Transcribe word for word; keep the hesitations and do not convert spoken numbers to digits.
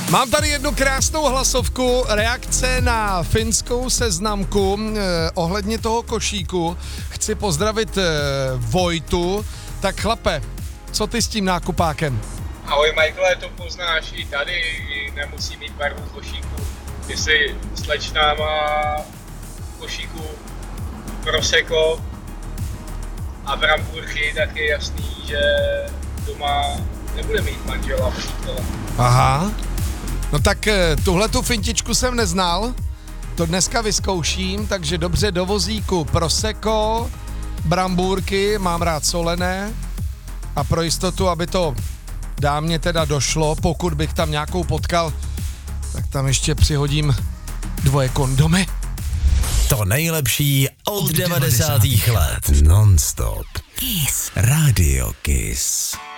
Mám tady jednu krásnou hlasovku, reakce na finskou seznamku eh, ohledně toho košíku. Chci pozdravit eh, Vojtu. Tak chlape, co ty s tím nákupákem? Ahoj Michaele, to poznáš i tady, i nemusí mít barvu košíku. Jestli slečna má v košíku prosecco a bramburky, tak je jasný, že doma nebude mít manžela přítele. Aha. No tak tuhletu fintičku jsem neznal, to dneska vyzkouším, takže dobře do vozíku prosecco, brambůrky, mám rád solené a pro jistotu, aby to dámě teda došlo, pokud bych tam nějakou potkal, tak tam ještě přihodím dvoje kondomy. To nejlepší od devadesátých let. Non-stop. Kiss. Radio Kiss.